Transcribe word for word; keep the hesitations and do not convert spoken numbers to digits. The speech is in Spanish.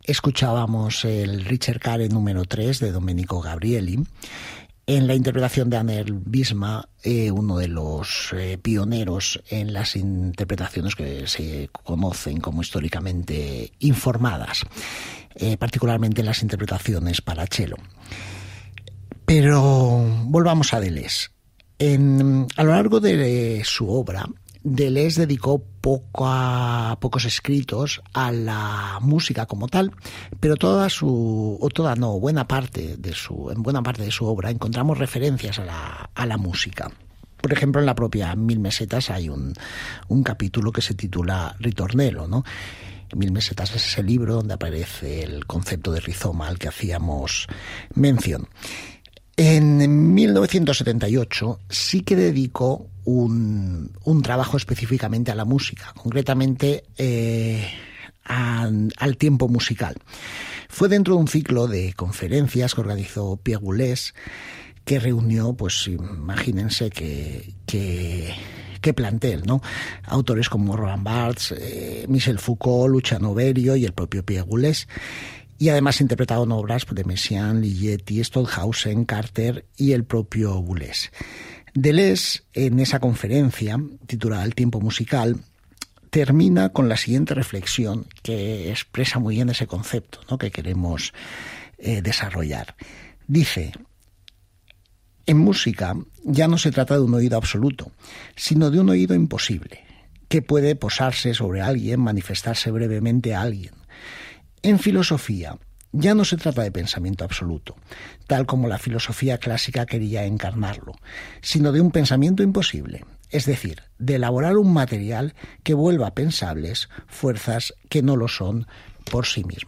escuchábamos el Ricercare número tres de Domenico Gabrieli, en la interpretación de Anel Bisma, eh, uno de los eh, pioneros en las interpretaciones que se conocen como históricamente informadas, eh, particularmente en las interpretaciones para cello. Pero volvamos a Deleuze. En, a lo largo de su obra, Deleuze dedicó poco a, pocos escritos a la música como tal, pero toda su, o toda no, buena parte de su, en buena parte de su obra encontramos referencias a la, a la música. Por ejemplo, en la propia Mil Mesetas hay un, un capítulo que se titula Ritornello, ¿no? Mil Mesetas es ese libro donde aparece el concepto de rizoma al que hacíamos mención. En mil novecientos setenta y ocho sí que dedicó un, un trabajo específicamente a la música, concretamente eh, a, al tiempo musical. Fue dentro de un ciclo de conferencias que organizó Pierre Boulez, que reunió, pues imagínense que, que, que plantel, ¿no? Autores como Roland Barthes, eh, Michel Foucault, Luciano Berio y el propio Pierre Boulez. Y además interpretaron obras de Messiaen, Ligeti, Stockhausen, Carter y el propio Boulez. Deleuze, en esa conferencia titulada El tiempo musical, termina con la siguiente reflexión que expresa muy bien ese concepto, ¿no?, que queremos eh, desarrollar. Dice: en música ya no se trata de un oído absoluto, sino de un oído imposible, que puede posarse sobre alguien, manifestarse brevemente a alguien. En filosofía ya no se trata de pensamiento absoluto, tal como la filosofía clásica quería encarnarlo, sino de un pensamiento imposible, es decir, de elaborar un material que vuelva pensables fuerzas que no lo son por sí mismo.